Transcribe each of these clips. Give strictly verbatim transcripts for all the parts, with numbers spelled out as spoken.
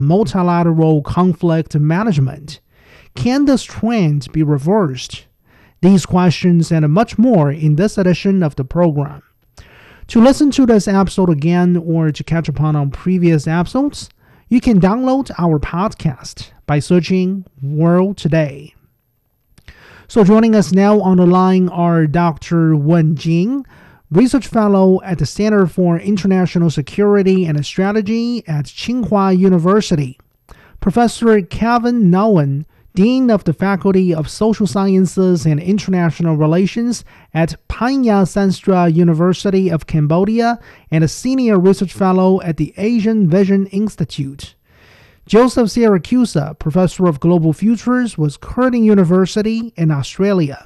multilateral conflict management. Can this trend be reversed? These questions and much more in this edition of the program. To listen to this episode again or to catch up on previous episodes, you can download our podcast by searching World Today. So joining us now on the line are Doctor Wen Jing, Research Fellow at the Center for International Security and Strategy at Tsinghua University, Professor Kevin Nguyen, Dean of the Faculty of Social Sciences and International Relations at Panya Sanstra University of Cambodia, and a Senior Research Fellow at the Asian Vision Institute. Joseph Siracusa, Professor of Global Futures with Curtin University in Australia.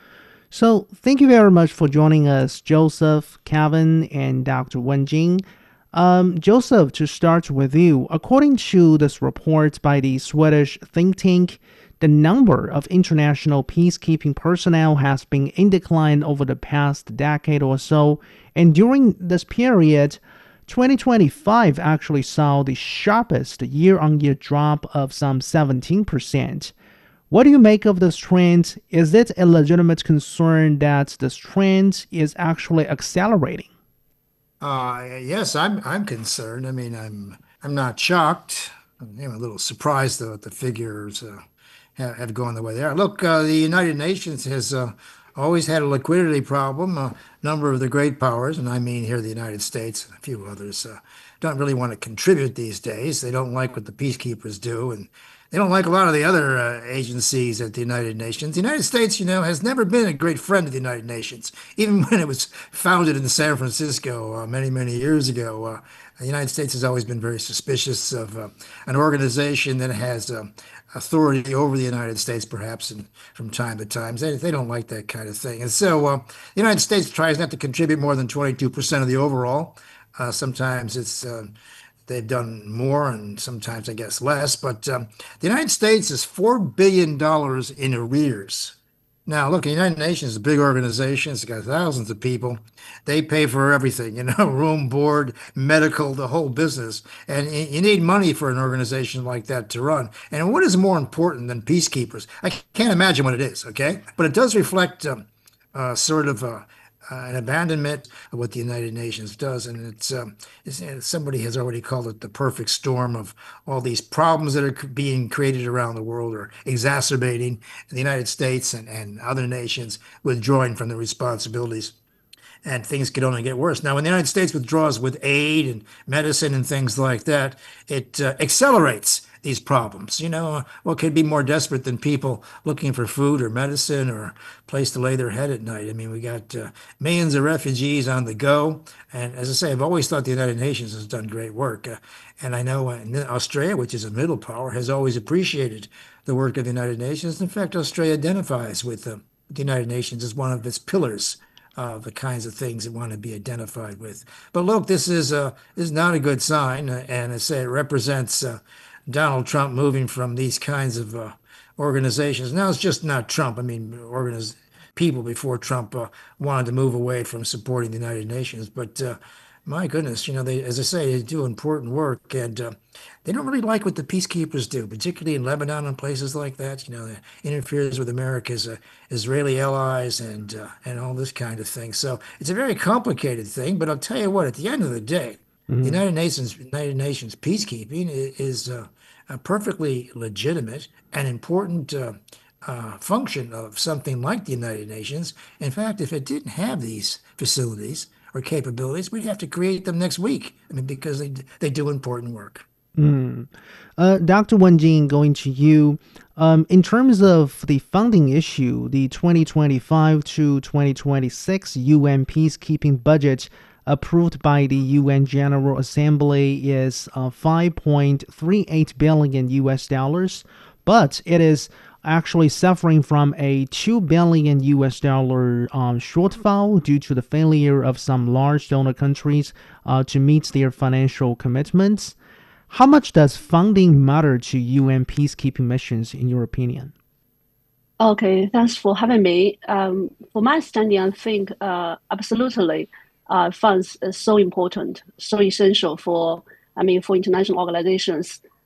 So thank you very much for joining us, Joseph, Kevin, and Doctor Wen Jing. Um, Joseph, to start with you, according to this report by the Swedish think tank, the number of international peacekeeping personnel has been in decline over the past decade or so, and during this period, twenty twenty-five actually saw the sharpest year-on-year drop of some seventeen percent. What do you make of this trend? Is it a legitimate concern that this trend is actually accelerating? Uh, yes, I'm I'm concerned. I mean, I'm I'm not shocked. I'm a little surprised though that the figures uh, have, have gone the way they are. Look, uh, the United Nations has uh, always had a liquidity problem. A number of the great powers, and I mean here the United States and a few others, uh, don't really want to contribute these days. They don't like what the peacekeepers do, and they don't like a lot of the other uh, agencies at the United Nations. The United States, you know, has never been a great friend of the United Nations. Even when it was founded in San Francisco uh, many, many years ago, uh, the United States has always been very suspicious of uh, an organization that has uh, authority over the United States, perhaps, and from time to time. They, they don't like that kind of thing. And so uh, the United States tries not to contribute more than twenty-two percent of the overall. Uh, sometimes it's... Uh, They've done more and sometimes, I guess, less. But um, the United States is four billion dollars in arrears. Now, look, the United Nations is a big organization. It's got thousands of people. They pay for everything, you know, room, board, medical, the whole business. And you need money for an organization like that to run. And what is more important than peacekeepers? I can't imagine what it is, okay? But it does reflect um, uh, sort of uh, Uh, an abandonment of what the United Nations does. And it's, um, it's, somebody has already called it the perfect storm of all these problems that are being created around the world or exacerbating the United States and, and other nations withdrawing from their responsibilities. And things could only get worse. Now, when the United States withdraws with aid and medicine and things like that, it uh, accelerates these problems. You know, what could be more desperate than people looking for food or medicine or a place to lay their head at night? I mean, we got uh, millions of refugees on the go. And as I say, I've always thought the United Nations has done great work. Uh, and I know uh, Australia, which is a middle power, has always appreciated the work of the United Nations. In fact, Australia identifies with uh, the United Nations as one of its pillars of the kinds of things that want to be identified with. But look, this is, uh, this is not a good sign. Uh, and I say it represents uh, Donald Trump moving from these kinds of uh, organizations. Now, it's just not Trump. I mean, organiz- people before Trump uh, wanted to move away from supporting the United Nations. But uh, my goodness, you know, they, as I say, they do important work. And uh, they don't really like what the peacekeepers do, particularly in Lebanon and places like that. You know, it interferes with America's uh, Israeli allies and uh, and all this kind of thing. So it's a very complicated thing. But I'll tell you what, at the end of the day, the Mm-hmm. United Nations United Nations peacekeeping i- is uh, a perfectly legitimate and important uh, uh, function of something like the United Nations. In fact, if it didn't have these facilities or capabilities, we'd have to create them next week. I mean, because they they do important work. Mm. Uh, Doctor Wen Jing, going to you. Um, in terms of the funding issue, the twenty twenty-five to twenty twenty-six U N peacekeeping budget approved by the U N General Assembly is uh, five point three eight billion U S dollars, but it is actually suffering from a two billion U S dollar um, shortfall due to the failure of some large donor countries uh, to meet their financial commitments. How much does funding matter to U N peacekeeping missions, in your opinion? Okay, thanks for having me. Um, for my understanding, I think uh, absolutely uh, funds is so important, so essential for, I mean, for international organizations